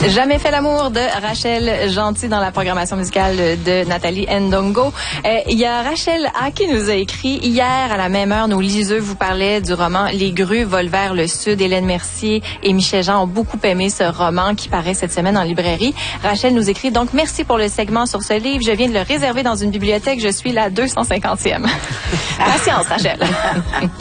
Jamais fait l'amour de Rachel Gentil dans la programmation musicale de Nathalie Ndongo. Il y a Rachel A qui nous a écrit hier à la même heure. Nos liseux vous parlaient du roman Les grues volent vers le sud. Hélène Mercier et Michel Jean ont beaucoup aimé ce roman qui paraît cette semaine en librairie. Rachel nous écrit donc merci pour le segment sur ce livre. Je viens de le réserver dans une bibliothèque. Je suis la 250e. Patience, Rachel.